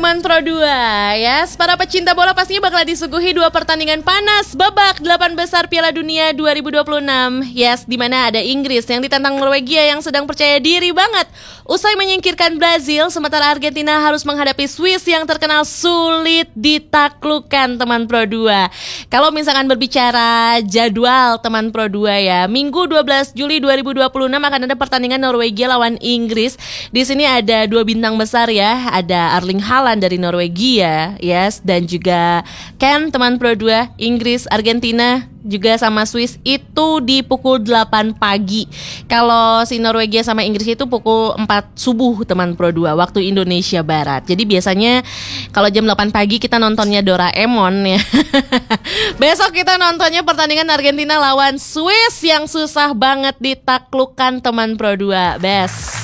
teman Pro 2 ya. Para pecinta bola pastinya bakal disuguhi dua pertandingan panas babak 8 besar Piala Dunia 2026. Yes, di mana ada Inggris yang ditantang Norwegia yang sedang percaya diri banget usai menyingkirkan Brazil, sementara Argentina harus menghadapi Swiss yang terkenal sulit ditaklukkan teman Pro 2. Kalau misalkan berbicara jadwal teman Pro 2 ya, Minggu 12 Juli 2026 akan ada pertandingan Norwegia lawan Inggris. Di sini ada dua bintang besar ya, ada Erling Haaland dari Norwegia, yes, dan juga Kane teman Pro 2, Inggris, Argentina juga sama Swiss itu di pukul 8 pagi. Kalau si Norwegia sama Inggris itu pukul 4 subuh teman Pro 2 waktu Indonesia Barat. Jadi biasanya kalau jam 8 pagi kita nontonnya Doraemon ya. Besok kita nontonnya pertandingan Argentina lawan Swiss yang susah banget ditaklukkan teman Pro 2. Best.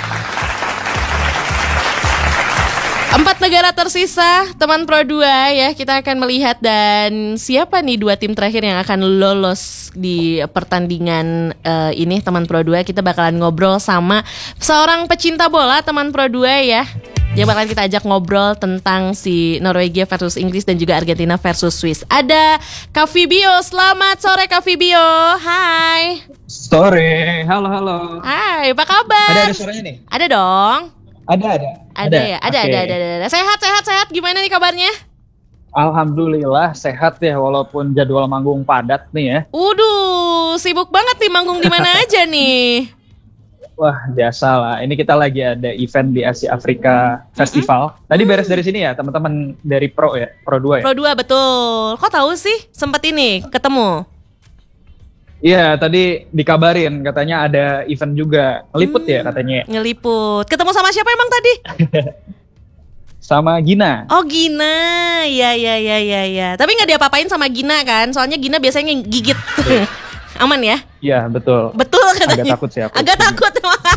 4 negara tersisa teman Pro 2 ya, kita akan melihat dan siapa nih dua tim terakhir yang akan lolos di pertandingan ini teman Pro 2. Kita bakalan ngobrol sama seorang pecinta bola teman Pro 2 ya. Dia bakalan kita ajak ngobrol tentang si Norwegia versus Inggris dan juga Argentina versus Swiss. Ada Kak Fibio, selamat sore Kak Fibio. Hai. Sore, halo. Hai, apa kabar? Ada suaranya nih? Ada dong. Ada. Ya, ada. Sehat. Gimana nih kabarnya? Alhamdulillah sehat ya, walaupun jadwal manggung padat nih ya. Waduh, sibuk banget nih manggung di mana aja nih? Wah, biasa lah. Ini kita lagi ada event di Asia Afrika Festival. Tadi beres dari sini ya, teman-teman dari Pro 2 ya. Pro 2 betul. Kok tahu sih? Sempet ini ketemu. Iya, tadi dikabarin katanya ada event juga. Ngeliput ya katanya. Ngeliput. Ketemu sama siapa emang tadi? Sama Gina. Oh, Gina. Ya. Tapi nggak diapa-apain sama Gina kan? Soalnya Gina biasanya gigit. Aman ya? Iya, betul. Betul katanya. Agak takut sih aku. Agak takut.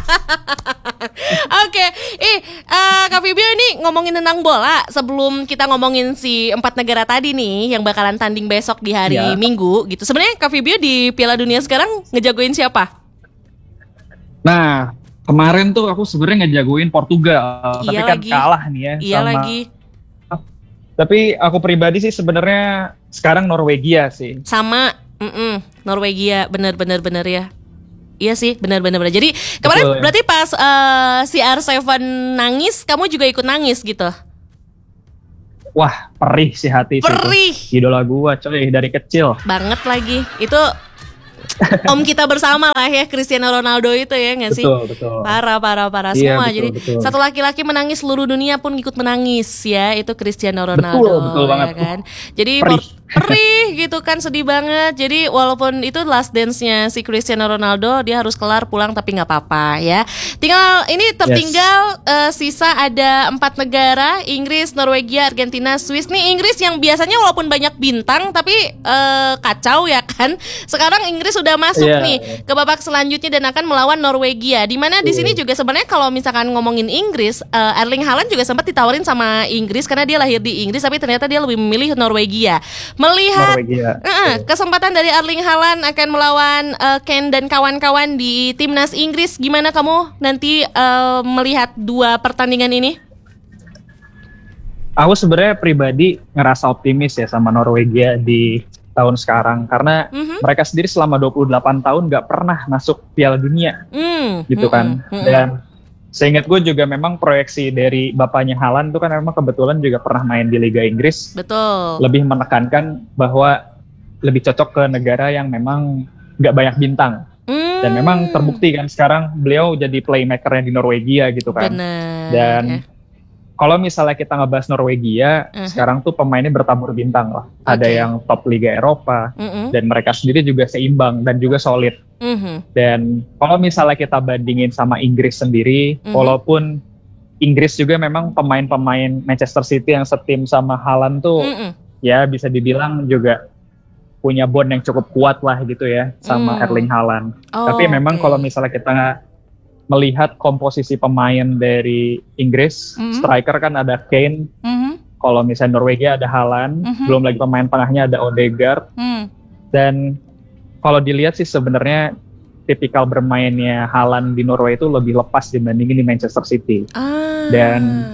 Oke. Kak Fibio ini ngomongin tentang bola. Sebelum kita ngomongin si 4 negara tadi nih yang bakalan tanding besok di hari Minggu gitu. Sebenarnya Kak Fibio di Piala Dunia sekarang ngejagoin siapa? Nah, kemarin tuh aku sebenarnya ngejagoin Portugal, tapi kan kalah nih ya. Iya sama... lagi. Tapi aku pribadi sih sebenarnya sekarang Norwegia sih. Sama. Norwegia, bener ya. Iya sih, benar. Jadi kemarin betul, berarti pas CR7 nangis, kamu juga ikut nangis gitu? Wah, perih sih hati. Perih. Itu. Idola gua coy dari kecil. Banget lagi. Itu om kita bersama lah ya, Cristiano Ronaldo itu ya nggak sih? Betul. Parah iya, semua. betul, Jadi betul. Satu laki-laki menangis, seluruh dunia pun ikut menangis ya. Itu Cristiano Ronaldo. Betul banget. Ya kan? Jadi perih gitu kan, sedih banget. Jadi walaupun itu last dance-nya si Cristiano Ronaldo, dia harus kelar pulang tapi nggak apa-apa ya. Tertinggal sisa ada 4 negara, Inggris, Norwegia, Argentina, Swiss. Nih Inggris yang biasanya walaupun banyak bintang tapi kacau ya kan. Sekarang Inggris sudah masuk nih ke babak selanjutnya dan akan melawan Norwegia. Di mana di sini juga sebenarnya kalau misalkan ngomongin Inggris, Erling Haaland juga sempat ditawarin sama Inggris karena dia lahir di Inggris, tapi ternyata dia lebih memilih Norwegia. Melihat kesempatan dari Erling Haaland akan melawan Kane dan kawan-kawan di timnas Inggris, gimana kamu nanti melihat dua pertandingan ini? Aku sebenarnya pribadi ngerasa optimis ya sama Norwegia di tahun sekarang karena mereka sendiri selama 28 tahun nggak pernah masuk Piala Dunia gitu kan. Dan seingat gue juga memang proyeksi dari bapaknya Haaland tuh kan memang kebetulan juga pernah main di Liga Inggris. Betul. Lebih menekankan bahwa lebih cocok ke negara yang memang nggak banyak bintang. Dan memang terbukti kan sekarang beliau jadi playmakernya di Norwegia gitu kan. Bener. Dan kalau misalnya kita ngebahas Norwegia, sekarang tuh pemainnya bertabur bintang lah. Ada yang top Liga Eropa, dan mereka sendiri juga seimbang dan juga solid. Dan kalau misalnya kita bandingin sama Inggris sendiri, walaupun Inggris juga memang pemain-pemain Manchester City yang setim sama Haaland tuh, ya bisa dibilang juga punya bond yang cukup kuat lah gitu ya sama Erling Haaland. Tapi memang kalau misalnya kita melihat komposisi pemain dari Inggris, striker kan ada Kane, kalau misalnya Norwegia ada Haaland, belum lagi pemain tengahnya ada Odegaard, dan kalau dilihat sih sebenarnya tipikal bermainnya Haaland di Norway itu lebih lepas dibandingin di Manchester City. Dan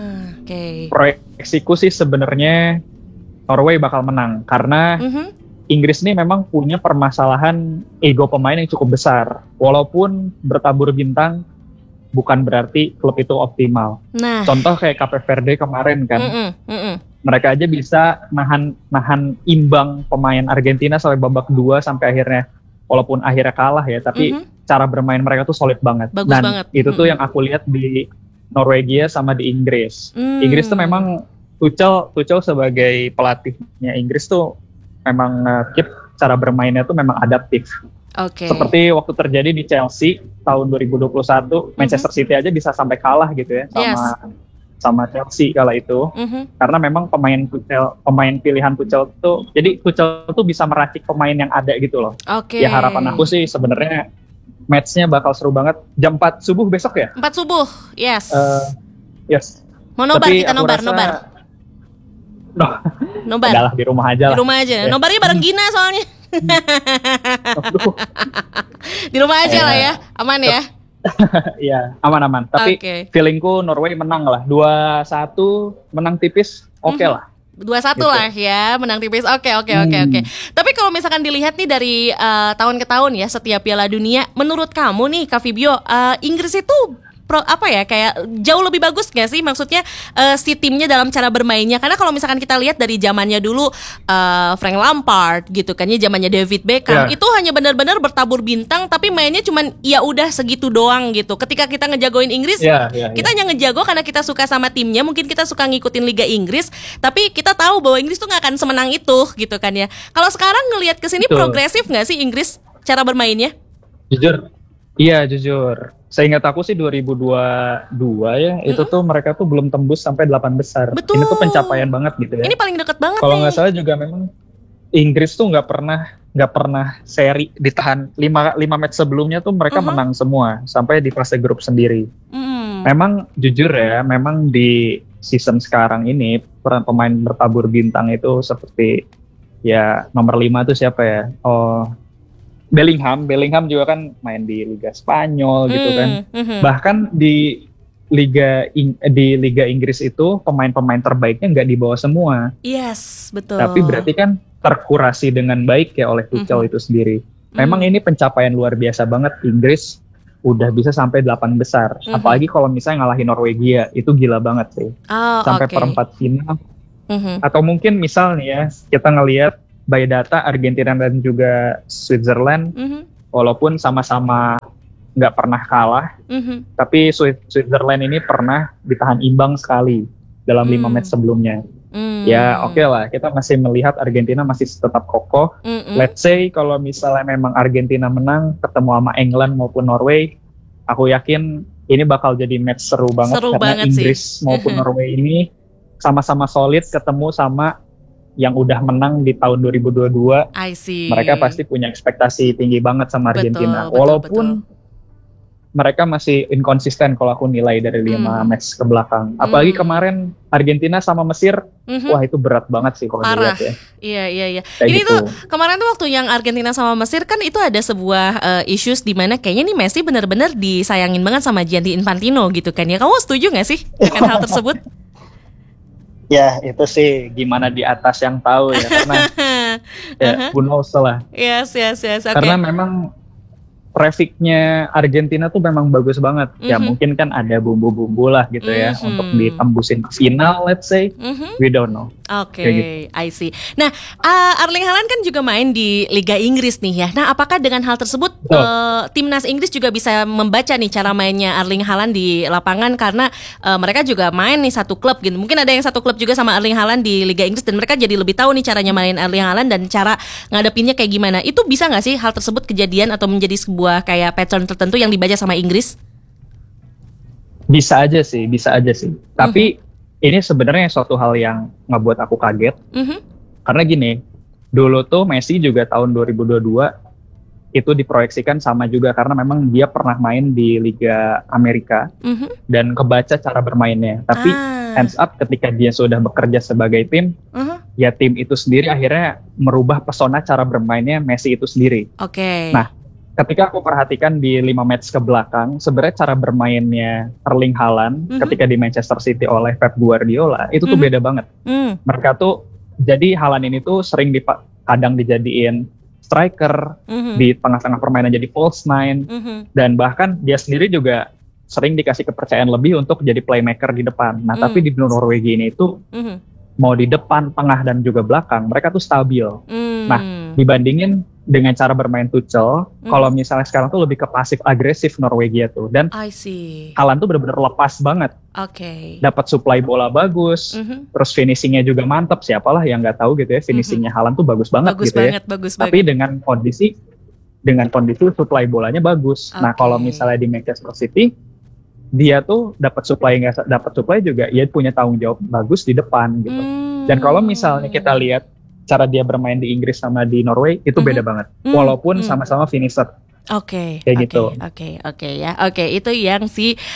Proyeksiku sih sebenarnya Norway bakal menang karena Inggris ini memang punya permasalahan ego pemain yang cukup besar. Walaupun bertabur bintang, bukan berarti klub itu optimal. Contoh kayak Cape Verde kemarin kan, mereka aja bisa nahan imbang pemain Argentina sampai babak 2 sampai akhirnya, walaupun akhirnya kalah ya, tapi cara bermain mereka tuh solid banget. Bagus banget. Itu tuh yang aku lihat di Norwegia sama di Inggris. Inggris tuh memang Tuchel sebagai pelatihnya Inggris tuh memang keep cara bermainnya tuh memang adaptif. Seperti waktu terjadi di Chelsea tahun 2021, Manchester City aja bisa sampai kalah gitu ya sama Chelsea kala itu. Karena memang pemain pilihan Tuchel tuh, jadi Tuchel tuh bisa meracik pemain yang ada gitu loh. Ya harapan aku sih sebenarnya match-nya bakal seru banget. Jam 4 subuh besok ya? 4 subuh, yes. Yes. Mau nobar, kita nobar. Nobar. Adalah di rumah aja lah. Di rumah aja. Nobarnya bareng Gina soalnya. Di rumah aja lah ya, aman ya. Iya, aman. Tapi feelingku Norway menang lah. 2-1 menang tipis, oke lah. 2-1 gitu lah ya, menang tipis. Oke. Tapi kalau misalkan dilihat nih dari tahun ke tahun ya, setiap Piala Dunia, menurut kamu nih Kak Fibio, Inggris itu kayak jauh lebih bagus gak sih maksudnya si timnya dalam cara bermainnya? Karena kalau misalkan kita lihat dari zamannya dulu Frank Lampard gitu kan ya, zamannya David Beckham, itu hanya benar-benar bertabur bintang tapi mainnya cuman ya udah segitu doang gitu. Ketika kita ngejagoin Inggris, kita hanya ngejago karena kita suka sama timnya, mungkin kita suka ngikutin Liga Inggris, tapi kita tahu bahwa Inggris tuh gak akan semenang itu gitu kan ya. Kalau sekarang ngelihat kesini progresif gak sih Inggris cara bermainnya? Jujur. Seingat aku sih 2022 ya, itu tuh mereka tuh belum tembus sampai 8 besar. Betul. Ini tuh pencapaian banget gitu ya. Ini paling deket banget. Kalau nggak salah juga memang Inggris tuh nggak pernah seri ditahan 5 match sebelumnya tuh mereka menang semua sampai di fase grup sendiri. Memang jujur ya, memang di season sekarang ini peran pemain bertabur bintang itu seperti ya nomor 5 tuh siapa ya? Bellingham juga kan main di Liga Spanyol gitu kan. Bahkan di Liga Inggris itu pemain-pemain terbaiknya nggak dibawa semua. Yes, betul. Tapi berarti kan terkurasi dengan baik ya oleh Tuchel itu sendiri. Memang ini pencapaian luar biasa banget, Inggris udah bisa sampai 8 besar. Apalagi kalau misalnya ngalahin Norwegia, itu gila banget sih. Sampai perempat final. Atau mungkin misalnya ya, kita ngelihat by data Argentina dan juga Switzerland, walaupun sama-sama nggak pernah kalah, tapi Switzerland ini pernah ditahan imbang sekali dalam 5 match sebelumnya. Ya oke lah, kita masih melihat Argentina masih tetap kokoh. Let's say kalau misalnya memang Argentina menang ketemu sama England maupun Norway, aku yakin ini bakal jadi match seru banget karena Inggris maupun Norway ini sama-sama solid ketemu sama yang udah menang di tahun 2022. Mereka pasti punya ekspektasi tinggi banget sama Argentina. Walaupun mereka masih inkonsisten kalau aku nilai dari 5 match ke belakang. Apalagi kemarin Argentina sama Mesir, wah itu berat banget sih kalau dilihat ya. Iya. Ini gitu. Tuh kemarin tuh waktu yang Argentina sama Mesir kan itu ada sebuah issues di mana kayaknya nih Messi benar-benar disayangin banget sama Gianni Infantino gitu kan ya. Kamu setuju gak sih dengan hal tersebut? Ya itu sih gimana di atas yang tahu ya, karena who knows lah. Yes. Okay. Karena memang trafficnya Argentina tuh memang bagus banget. Ya mungkin kan ada bumbu-bumbu lah gitu ya untuk ditembusin ke final, let's say. We don't know. Oke, gitu. I see. Nah, Erling Haaland kan juga main di Liga Inggris nih ya. Nah, apakah dengan hal tersebut timnas Inggris juga bisa membaca nih cara mainnya Erling Haaland di lapangan, karena mereka juga main nih satu klub gitu. Mungkin ada yang satu klub juga sama Erling Haaland di Liga Inggris dan mereka jadi lebih tahu nih caranya main Erling Haaland dan cara ngadepinnya kayak gimana. Itu bisa nggak sih hal tersebut kejadian atau menjadi sebuah kayak pattern tertentu yang dibaca sama Inggris? Bisa aja sih. Tapi ini sebenarnya suatu hal yang ngebuat aku kaget. Karena gini, dulu tuh Messi juga tahun 2022 itu diproyeksikan sama juga karena memang dia pernah main di Liga Amerika dan kebaca cara bermainnya. Tapi ends up ketika dia sudah bekerja sebagai tim, ya tim itu sendiri akhirnya merubah pesona cara bermainnya Messi itu sendiri. Oke. Nah, ketika aku perhatikan di 5 match ke belakang, sebenarnya cara bermainnya Erling Haaland ketika di Manchester City oleh Pep Guardiola itu tuh beda banget. Mereka tuh, jadi Haaland ini tuh sering kadang dijadiin striker, di tengah-tengah permainan jadi false nine, dan bahkan dia sendiri juga sering dikasih kepercayaan lebih untuk jadi playmaker di depan. Nah, tapi di Norwegia ini tuh mau di depan, tengah, dan juga belakang, mereka tuh stabil. Nah, dibandingin dengan cara bermain Tuchel, kalau misalnya sekarang tuh lebih ke pasif agresif Norwegia tuh, dan Haaland tuh benar-benar lepas banget. Dapat supply bola bagus, terus finishingnya juga mantap. Siapalah yang nggak tahu gitu ya, finishingnya Haaland tuh bagus banget gitu ya. Tapi dengan kondisi supply bolanya bagus. Nah, kalau misalnya di Manchester City, dia tuh dapat supply nggak dapat supply juga, dia punya tanggung jawab bagus di depan gitu. Dan kalau misalnya kita lihat cara dia bermain di Inggris sama di Norway, itu beda banget. Walaupun sama-sama finisher. Kayak gitu. Itu yang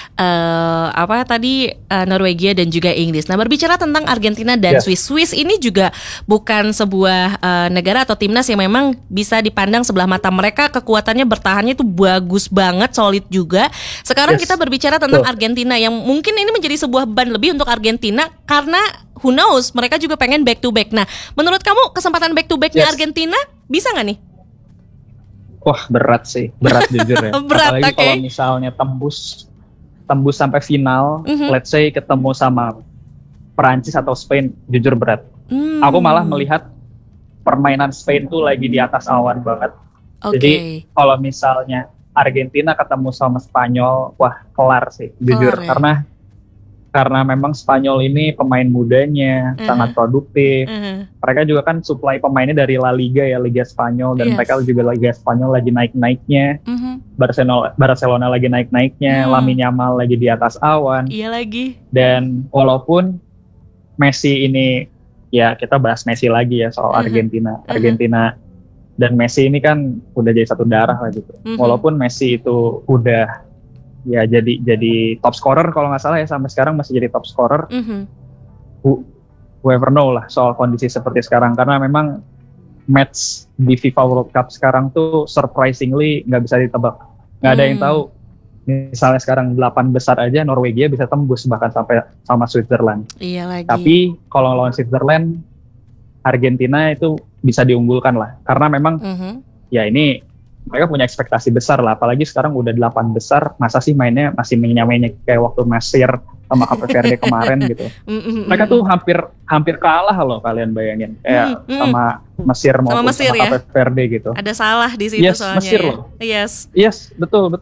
Norwegia dan juga Inggris. Nah, berbicara tentang Argentina dan Swiss ini juga bukan sebuah negara atau timnas yang memang bisa dipandang sebelah mata. Mereka kekuatannya bertahannya itu bagus banget, solid juga. Sekarang kita berbicara tentang Argentina yang mungkin ini menjadi sebuah beban lebih untuk Argentina karena who knows, mereka juga pengen back to back. Nah, menurut kamu kesempatan back to backnya Argentina bisa nggak nih? Wah, berat jujur ya. Apalagi kalau misalnya tembus sampai final, let's say ketemu sama Perancis atau Spain, jujur berat. Aku malah melihat permainan Spain tuh lagi di atas awan banget. Jadi kalau misalnya Argentina ketemu sama Spanyol, wah kelar sih, jujur. Karena memang Spanyol ini pemain mudanya sangat produktif. Mereka juga kan supply pemainnya dari La Liga ya, Liga Spanyol, dan mereka juga Liga Spanyol lagi naik-naiknya. Barcelona lagi naik-naiknya, Lamine Yamal lagi di atas awan. Iya lagi. Dan walaupun Messi ini, ya kita bahas Messi lagi ya soal Argentina. Argentina dan Messi ini kan udah jadi satu darah lah gitu. Walaupun Messi itu udah ya jadi top scorer kalau nggak salah ya, sampai sekarang masih jadi top scorer. Whoever know lah soal kondisi seperti sekarang, karena memang match di FIFA World Cup sekarang tuh surprisingly nggak bisa ditebak. Nggak ada yang tahu. Misalnya sekarang 8 besar aja Norwegia bisa tembus bahkan sampai sama Switzerland. Iya lagi. Tapi kalau lawan Switzerland, Argentina itu bisa diunggulkan lah, karena memang ya ini mereka punya ekspektasi besar lah, apalagi sekarang udah 8 besar, masa sih mainnya masih menyamainya kayak waktu Mesir sama Cape Verde kemarin gitu. Mereka tuh hampir kalah loh, kalian bayangin, kayak sama Mesir maupun sama Cape Verde gitu. Ada salah di situ soalnya. Mesir loh. Yes, betul.